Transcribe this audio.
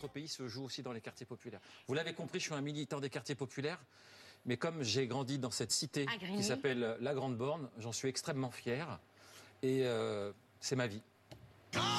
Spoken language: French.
notre pays se joue aussi dans les quartiers populaires. Vous l'avez compris, je suis un militant des quartiers populaires. Mais comme j'ai grandi dans cette cité qui s'appelle la Grande Borne, j'en suis extrêmement fier. Et c'est ma vie.